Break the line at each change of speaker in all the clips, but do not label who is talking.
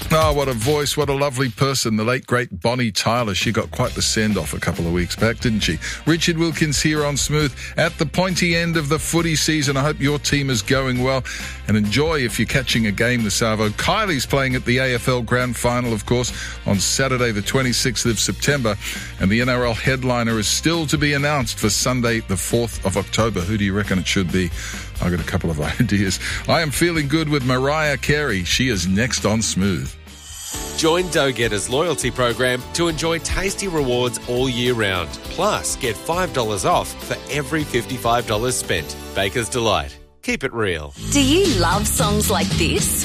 Oh, what a voice, what a lovely person. The late, great Bonnie Tyler. She got quite the send-off a couple of weeks back, didn't she? Richard Wilkins here on Smooth at the pointy end of the footy season. I hope your team is going well and enjoy if you're catching a game this Savo. Kylie's playing at the AFL Grand Final, of course, on Saturday the 26th of September, and the NRL headliner is still to be announced for Sunday the 4th of October. Who do you reckon it should be? I've got a couple of ideas. I am feeling good with Mariah Carey. She is next on Smooth.
Join Dough Getter's loyalty program to enjoy tasty rewards all year round. Plus, get $5 off for every $55 spent. Baker's Delight. Keep it real.
Do you love songs like this?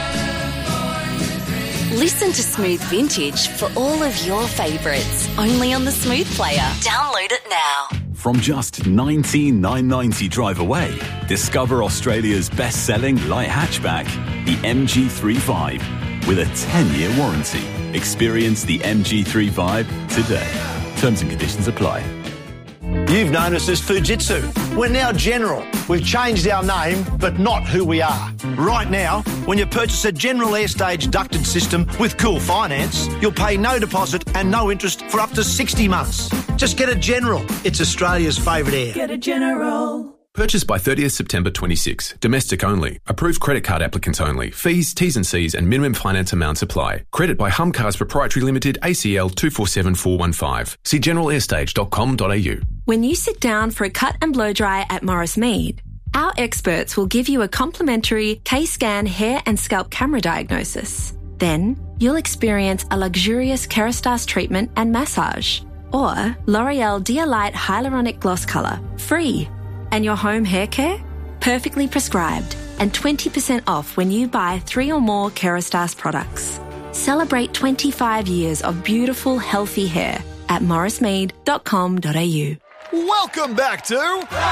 Listen to Smooth Vintage for all of your favourites. Only on the Smooth Player. Download it now.
From just $19,990 drive away, discover Australia's best-selling light hatchback, the MG3 Vibe, with a 10-year warranty. Experience the MG3 Vibe today. Terms and conditions apply.
You've known us as Fujitsu. We're now General. We've changed our name, but not who we are. Right now, when you purchase a General Airstage ducted system with Cool Finance, you'll pay no deposit and no interest for up to 60 months. Just get a General. It's Australia's favourite air.
Get a General.
Purchased by 30th September 26. Domestic only. Approved credit card applicants only. Fees, T's and C's and minimum finance amounts apply. Credit by Hum Cars Proprietary Limited, ACL 247415. See generalairstage.com.au.
When you sit down for a cut and blow dry at Morris Mead, our experts will give you a complimentary K-Scan hair and scalp camera diagnosis. Then you'll experience a luxurious Kerastase treatment and massage, or L'Oreal Dialight Hyaluronic Gloss Colour, free. And your home hair care? Perfectly prescribed and 20% off when you buy 3 or more Kerastase products. Celebrate 25 years of beautiful, healthy hair at morrismead.com.au.
Welcome back to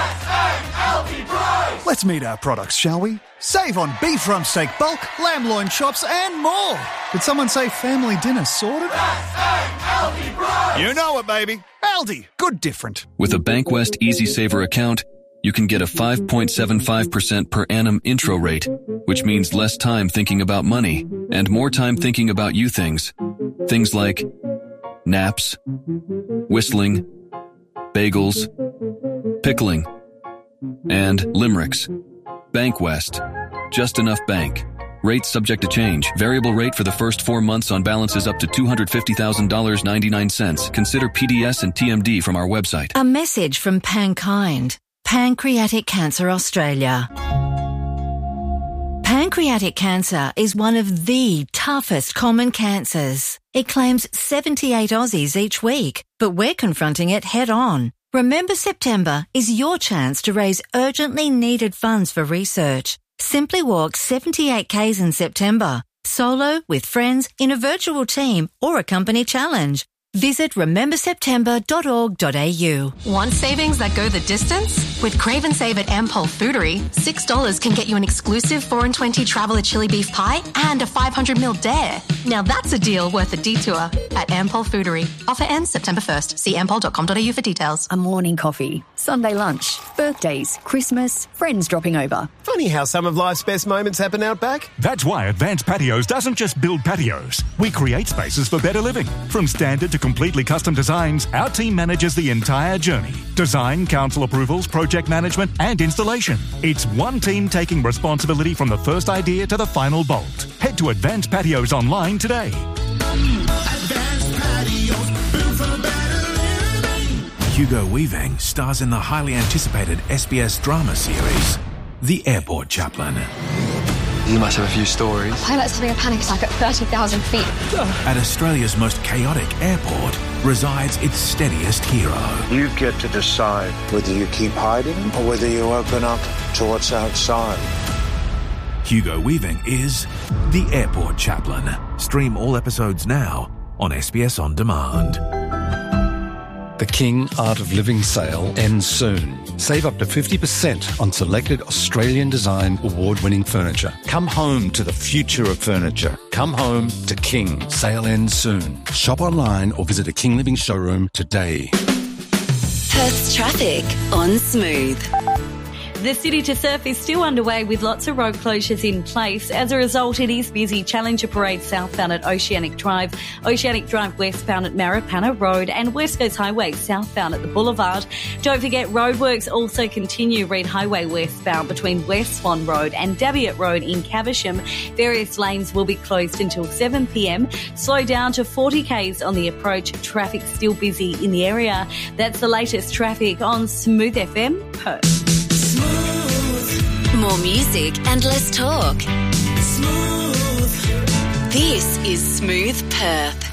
Healthy Price.
Let's meet our products, shall we? Save on beef rump steak bulk, lamb loin chops and more. Did someone say family dinner sorted?
Healthy Price.
You know it, baby. Aldi. Good different.
With a Bankwest Easy Saver account, you can get a 5.75% per annum intro rate, which means less time thinking about money and more time thinking about you things. Things like naps, whistling, bagels, pickling, and limericks. Bankwest. Just enough bank. Rates subject to change. Variable rate for the first 4 months on balances up to $250,000.99. Consider PDS and TMD from our website.
A message from Pankind. Pancreatic Cancer Australia. Pancreatic cancer is one of the toughest common cancers. It claims 78 Aussies each week, but we're confronting it head on. Remember September is your chance to raise urgently needed funds for research. Simply walk 78 Ks in September, solo, with friends, in a virtual team, or a company challenge. Visit rememberseptember.org.au.
Want savings that go the distance? With Crave and Save at Ampol Foodery, $6 can get you an exclusive 4 and 20 Traveller chili beef pie and a 500ml dare. Now that's a deal worth a detour at Ampol Foodery. Offer ends September 1st. See ampol.com.au for details.
A morning coffee, Sunday lunch, birthdays, Christmas, friends dropping over.
Funny how some of life's best moments happen out back.
That's why Advanced Patios doesn't just build patios. We create spaces for better living. From standard to completely custom designs, our team manages the entire journey. Design, council approvals, project management and installation. It's one team taking responsibility from the first idea to the final bolt. Head to Advanced Patios online today.
Advanced Patios, built for better living.
Hugo Weaving stars in the highly anticipated SBS drama series, The Airport Chaplain.
You must have a few stories.
Pilot's having a panic attack at 30,000 feet.
At Australia's most chaotic airport resides its steadiest hero.
You get to decide whether you keep hiding or whether you open up to what's outside.
Hugo Weaving is The Airport Chaplain. Stream all episodes now on SBS On Demand.
The King Art of Living sale ends soon. Save up to 50% on selected Australian design award-winning furniture. Come home to the future of furniture. Come home to King. Sale ends soon. Shop online or visit a King Living showroom today.
Perth's traffic on Smooth.
The City to Surf is still underway with lots of road closures in place. As a result, it is busy Challenger Parade southbound at Oceanic Drive westbound at Maripana Road and West Coast Highway southbound at the Boulevard. Don't forget roadworks also continue Reed Highway westbound between West Swan Road and Daviot Road in Caversham. Various lanes will be closed until 7 p.m. Slow down to 40 k's on the approach. Traffic still busy in the area. That's the latest traffic on Smooth FM Perth.
More music and less talk. Smooth. This is Smooth Perth.